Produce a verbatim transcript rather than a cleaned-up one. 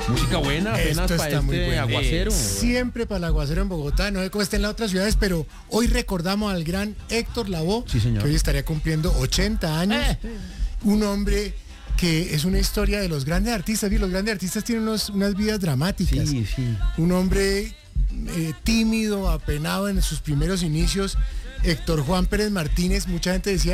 Música buena, apenas Esto para está muy este bueno. aguacero. Siempre para el aguacero en Bogotá, no sé cómo está en las otras ciudades, pero hoy recordamos al gran Héctor Lavoe, Sí, señor. que hoy estaría cumpliendo ochenta años. Eh. Un hombre que es una historia de los grandes artistas, y los grandes artistas tienen unos- unas vidas dramáticas. Sí, sí. Un hombre eh, tímido, apenado en sus primeros inicios. Héctor Juan Pérez Martínez, mucha gente decía